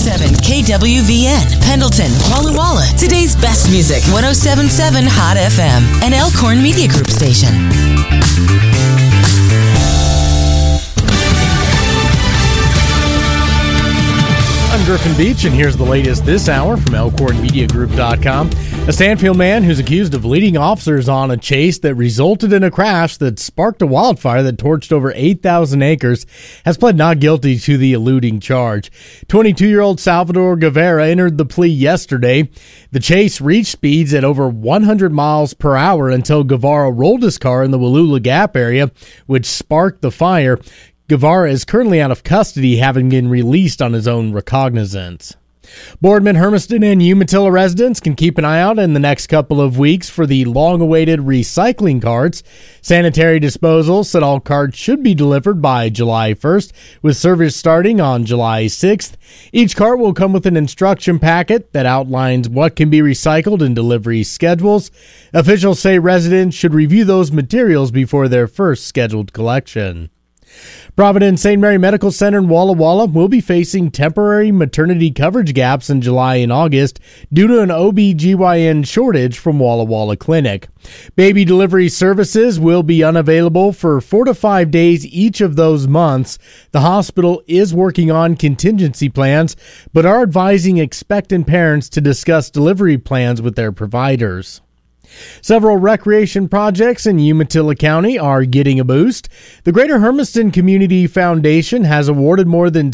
100.7 KWVN, Pendleton, Walla Walla. Today's best music, 107.7 Hot FM, an Elkhorn Media Group station. I'm Griffin Beach, and here's the latest this hour from ElkhornMediaGroup.com. A Stanfield man who's accused of leading officers on a chase that resulted in a crash that sparked a wildfire that torched over 8,000 acres has pled not guilty to the eluding charge. 22-year-old Salvador Guevara entered the plea yesterday. The chase reached speeds at over 100 miles per hour until Guevara rolled his car in the Wallula Gap area, which sparked the fire. Guevara is currently out of custody, having been released on his own recognizance. Boardman, Hermiston, and Umatilla residents can keep an eye out in the next couple of weeks for the long-awaited recycling carts. Sanitary Disposal said all carts should be delivered by July 1st, with service starting on July 6th. Each cart will come with an instruction packet that outlines what can be recycled and delivery schedules. Officials say residents should review those materials before their first scheduled collection. Providence St. Mary Medical Center in Walla Walla will be facing temporary maternity coverage gaps in July and August due to an OB/GYN shortage from Walla Walla Clinic. Baby delivery services will be unavailable for 4 to 5 days each of those months. The hospital is working on contingency plans, but are advising expectant parents to discuss delivery plans with their providers. Several recreation projects in Umatilla County are getting a boost. The Greater Hermiston Community Foundation has awarded more than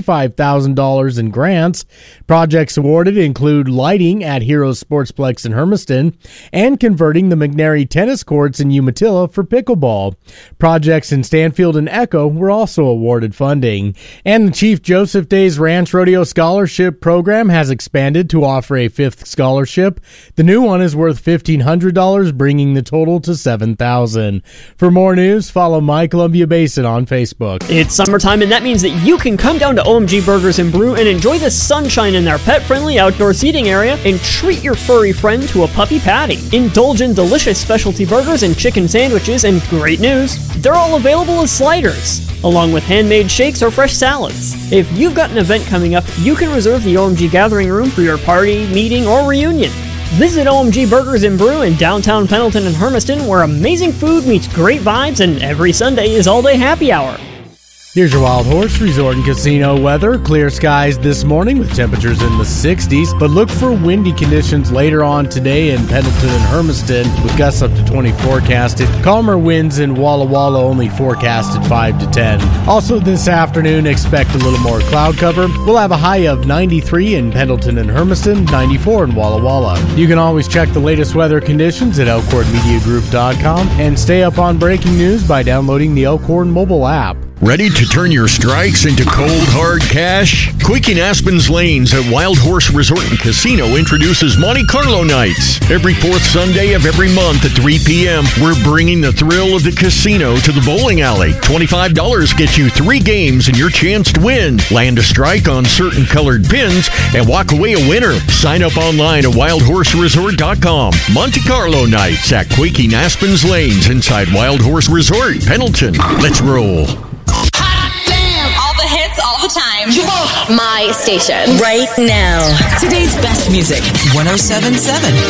$65,000 in grants. Projects awarded include lighting at Heroes Sportsplex in Hermiston and converting the McNary tennis courts in Umatilla for pickleball. Projects in Stanfield and Echo were also awarded funding. And the Chief Joseph Days Ranch Rodeo Scholarship Program has expanded to offer a 5th scholarship. The new one is worth $1,500, bringing the total to $7,000. For more news, follow My Columbia Basin on Facebook. It's summertime, and that means that you can come down to OMG Burgers and Brew and enjoy the sunshine in their pet-friendly outdoor seating area and treat your furry friend to a puppy patty. Indulge in delicious specialty burgers and chicken sandwiches, and great news, they're all available as sliders, along with handmade shakes or fresh salads. If you've got an event coming up, you can reserve the OMG Gathering Room for your party, meeting, or reunion. Visit OMG Burgers and Brew in downtown Pendleton and Hermiston, where amazing food meets great vibes, and every Sunday is all-day happy hour. Here's your Wild Horse Resort and Casino weather. Clear skies this morning with temperatures in the 60s, but look for windy conditions later on today in Pendleton and Hermiston with gusts up to 20 forecasted. Calmer winds in Walla Walla only forecasted 5 to 10. Also this afternoon, expect a little more cloud cover. We'll have a high of 93 in Pendleton and Hermiston, 94 in Walla Walla. You can always check the latest weather conditions at ElkhornMediaGroup.com and stay up on breaking news by downloading the Elkhorn mobile app. Ready to turn your strikes into cold, hard cash? Quaking Aspen's Lanes at Wild Horse Resort and Casino introduces Monte Carlo nights. Every 4th Sunday of every month at 3 p.m., we're bringing the thrill of the casino to the bowling alley. $25 gets you 3 games and your chance to win. Land a strike on certain colored pins and walk away a winner. Sign up online at wildhorseresort.com. Monte Carlo nights at Quaking Aspen's Lanes inside Wild Horse Resort, Pendleton. Let's roll. All the time. My station. Right now. Today's best music, 107.7